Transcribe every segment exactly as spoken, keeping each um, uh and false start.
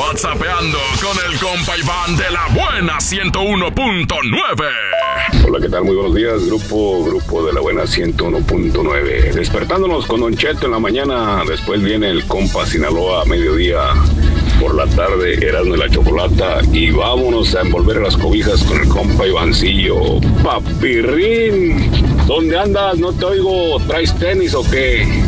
WhatsAppeando con el compa Iván de la buena ciento uno punto nueve. Hola, ¿qué tal? Muy buenos días, grupo, grupo de la buena ciento uno punto nueve. Despertándonos con Don Cheto en la mañana, después viene el compa Sinaloa a mediodía, por la tarde Erasmo y la Chocolata, y vámonos a envolver las cobijas con el compa Ivancillo. Papirrín, ¿dónde andas? No te oigo, ¿traes tenis o qué?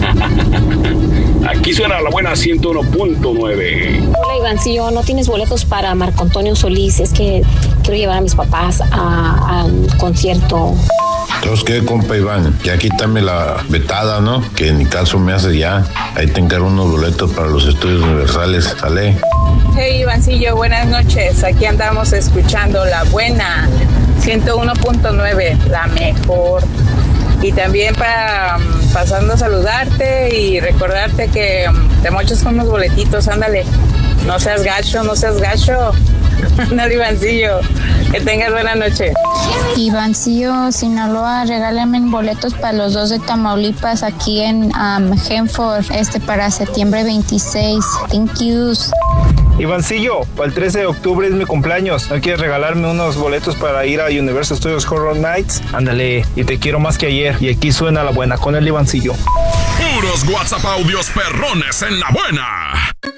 Aquí suena la buena ciento uno punto nueve. Hola Ivancillo, ¿no tienes boletos para Marco Antonio Solís? Es que quiero llevar a mis papás a, a un concierto. Entonces, ¿qué, compa Iván? Ya quítame la vetada, ¿no? Que ni caso me hace ya. Ahí te encargo unos boletos para los estudios universales, ¿sale? Hey Ivancillo, buenas noches. Aquí andamos escuchando la buena ciento uno punto nueve, la mejor. Y también para um, pasando a saludarte y recordarte que um, te mochas con unos boletitos, ándale. No seas gacho, no seas gacho. Ándale, Ivancillo. Que tengas buena noche. Ivancillo, Sinaloa, regálame boletos para los dos de Tamaulipas aquí en um, Hanford, este para septiembre veintiséis. Thank you. Ivancillo, para el trece de octubre es mi cumpleaños. ¿No quieres regalarme unos boletos para ir a Universal Studios Horror Nights? Ándale, y te quiero más que ayer. Y aquí suena la buena con el Ivancillo. Puros WhatsApp audios perrones en la buena.